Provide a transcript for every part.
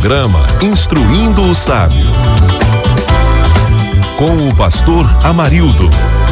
Programa Instruindo o Sábio, com o pastor Amarildo.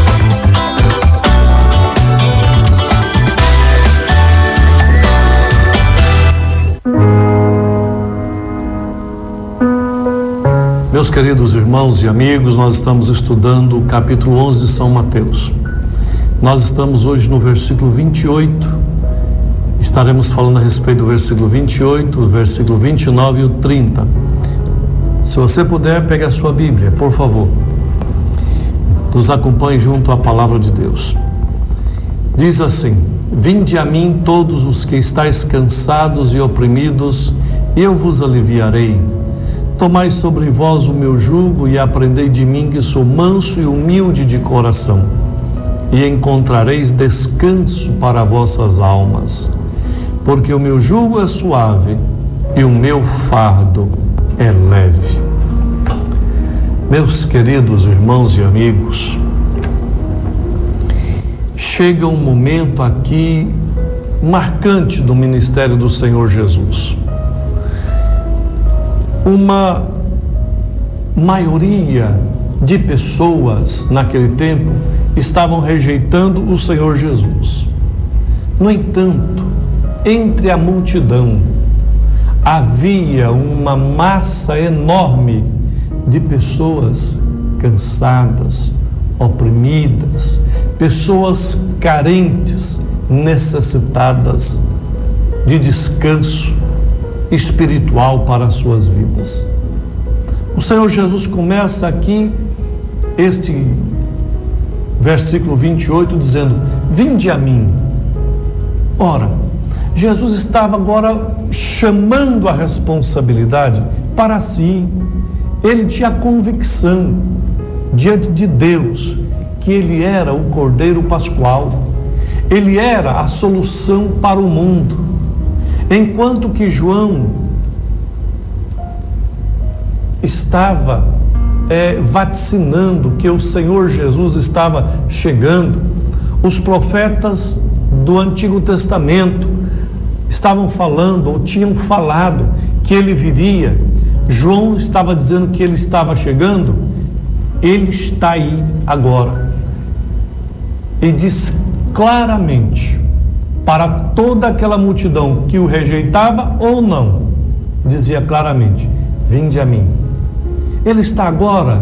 Meus queridos irmãos e amigos, nós estamos estudando o capítulo 11 de São Mateus. Nós estamos hoje no versículo 28. Estaremos falando a respeito do versículo 28, o versículo 29 e o 30. Se você puder, pegue a sua Bíblia, por favor. Nos acompanhe junto à palavra de Deus. Diz assim: Vinde a mim todos os que estáis cansados e oprimidos, e eu vos aliviarei. Tomai sobre vós o meu jugo e aprendei de mim, que sou manso e humilde de coração, e encontrareis descanso para vossas almas, porque o meu jugo é suave e o meu fardo é leve. Meus queridos irmãos e amigos, chega um momento aqui marcante do ministério do Senhor Jesus. Uma maioria de pessoas naquele tempo estavam rejeitando o Senhor Jesus. No entanto, entre a multidão havia uma massa enorme de pessoas cansadas, oprimidas, pessoas carentes, necessitadas de descanso espiritual para as suas vidas. O Senhor Jesus começa aqui este versículo 28 dizendo: Vinde a mim. Ora, Jesus estava agora chamando a responsabilidade para si. Ele tinha convicção diante de Deus que ele era o Cordeiro Pascual. Ele era a solução para o mundo. Enquanto que João estava vaticinando que o Senhor Jesus estava chegando, os profetas do Antigo Testamento estavam falando, ou tinham falado, que ele viria. João estava dizendo que ele estava chegando. Ele está aí agora. E diz claramente para toda aquela multidão que o rejeitava ou não, dizia claramente: Vinde a mim. Ele está agora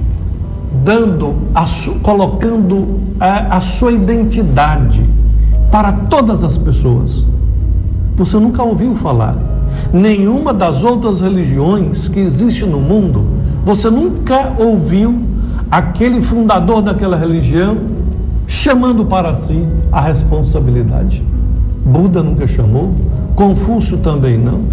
colocando a sua identidade para todas as pessoas. Você nunca ouviu falar nenhuma das outras religiões que existem no mundo. Você nunca ouviu aquele fundador daquela religião chamando para si a responsabilidade. Buda nunca chamou, Confúcio também não.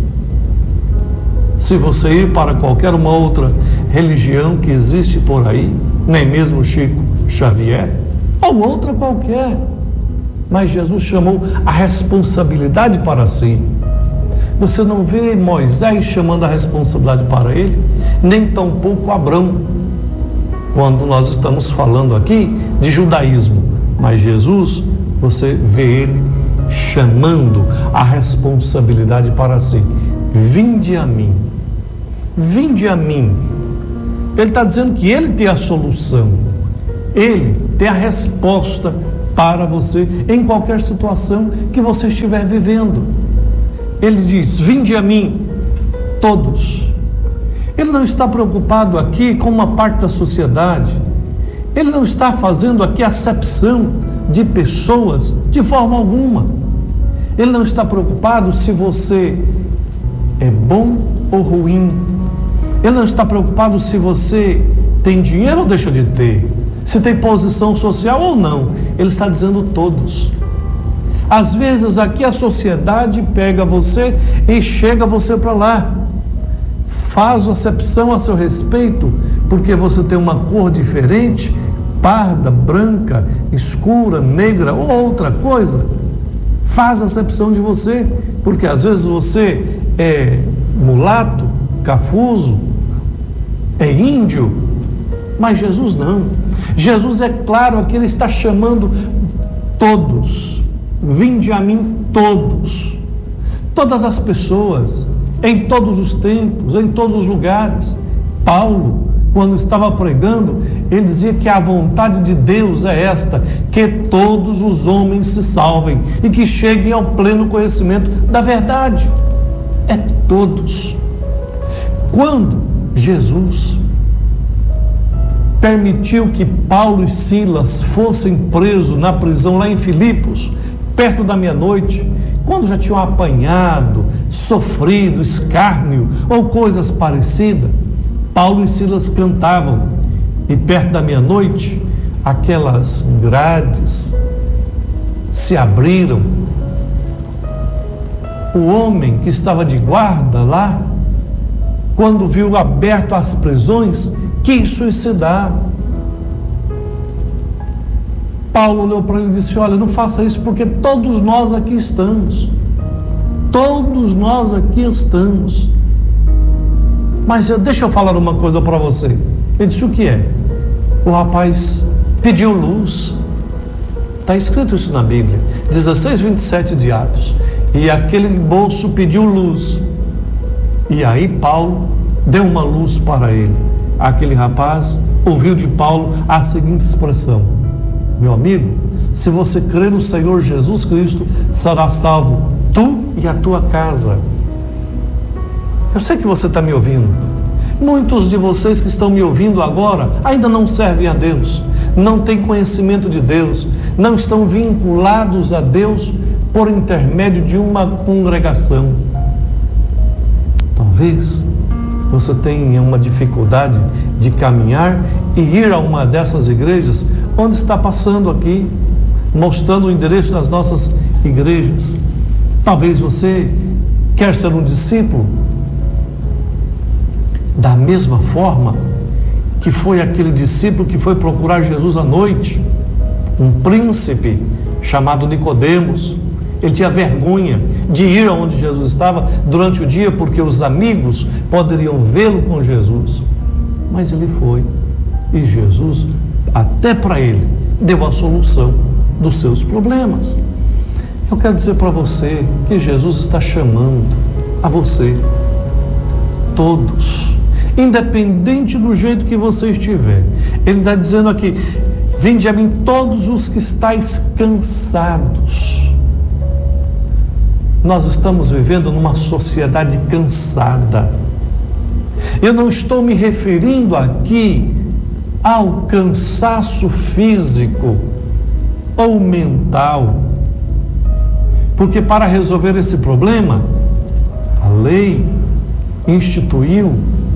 Se você ir para qualquer uma outra religião que existe por aí, nem mesmo Chico Xavier, ou outra qualquer, mas Jesus chamou a responsabilidade para si. Você não vê Moisés chamando a responsabilidade para ele, nem tampouco Abrão, quando nós estamos falando aqui de judaísmo. Mas Jesus, você vê ele chamando a responsabilidade para si. Vinde a mim. Vinde a mim. Ele está dizendo que ele tem a solução. Ele tem a resposta para você em qualquer situação que você estiver vivendo. Ele diz: Vinde a mim, todos. Ele não está preocupado aqui com uma parte da sociedade. Ele não está fazendo aqui acepção de pessoas de forma alguma. Ele não está preocupado se você é bom ou ruim. Ele não está preocupado se você tem dinheiro ou deixa de ter, se tem posição social ou não. Ele está dizendo todos. Às vezes aqui a sociedade pega você e chega você para lá, faz acepção a seu respeito, porque você tem uma cor diferente, parda, branca, escura, negra ou outra coisa. Faz acepção de você, porque às vezes você é mulato, cafuzo, é índio, mas Jesus não. Jesus é claro aqui, ele está chamando todos. Vinde a mim todos. Todas as pessoas. em todos os tempos, em todos os lugares. Paulo, quando estava pregando, ele dizia que a vontade de Deus é esta, que todos os homens se salvem e que cheguem ao pleno conhecimento da verdade. É todos. Quando Jesus permitiu que Paulo e Silas fossem presos na prisão lá em Filipos, perto da meia-noite, quando já tinham apanhado, sofrido escárnio ou coisas parecidas, Paulo e Silas cantavam, e perto da meia-noite, aquelas grades se abriram. O homem que estava de guarda lá, quando viu aberto as prisões, quis suicidar. Paulo olhou para ele e disse: olha, não faça isso, porque todos nós aqui estamos. Todos nós aqui estamos. Mas deixa eu falar uma coisa para você. Ele disse: o que é? O rapaz pediu luz. Está escrito isso na Bíblia, 16:27 de Atos. E aquele moço pediu luz. E aí Paulo deu uma luz para ele. Aquele rapaz ouviu de Paulo a seguinte expressão: meu amigo, se você crer no Senhor Jesus Cristo, será salvo tu e a tua casa. Eu sei que você está me ouvindo. Muitos de vocês que estão me ouvindo agora ainda não servem a Deus, não têm conhecimento de Deus, não estão vinculados a Deus por intermédio de uma congregação. Talvez você tenha uma dificuldade de caminhar e ir a uma dessas igrejas onde está passando aqui, mostrando o endereço das nossas igrejas. Talvez você quer ser um discípulo da mesma forma que foi aquele discípulo que foi procurar Jesus à noite, um príncipe chamado Nicodemos. Ele tinha vergonha de ir aonde Jesus estava durante o dia, porque os amigos poderiam vê-lo com Jesus. Mas ele foi, e Jesus, até para ele, deu a solução dos seus problemas. Eu quero dizer para você que Jesus está chamando a você, todos, independente do jeito que você estiver. Ele está dizendo aqui: vinde a mim todos os que estáis cansados. Nós estamos vivendo numa sociedade cansada. Eu não estou me referindo aqui ao cansaço físico ou mental, porque para resolver esse problema, a lei instituiu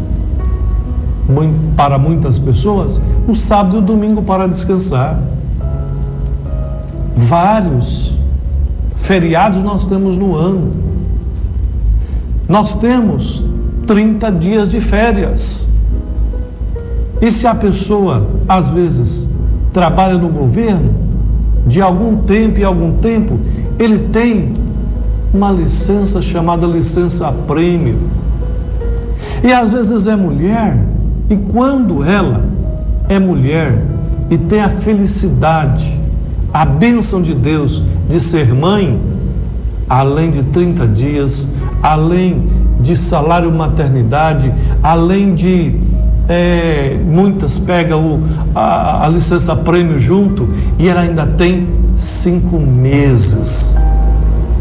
para muitas pessoas o sábado e o domingo para descansar. Vários feriados nós temos no ano. Nós temos 30 dias de férias. E se a pessoa, às vezes, trabalha no governo, de algum tempo em algum tempo, ele tem uma licença chamada licença-prêmio. E às vezes é mulher, e quando ela é mulher e tem a felicidade, a bênção de Deus de ser mãe, além de 30 dias, além de salário maternidade, além de muitas pegam a licença-prêmio junto, e ela ainda tem 5 meses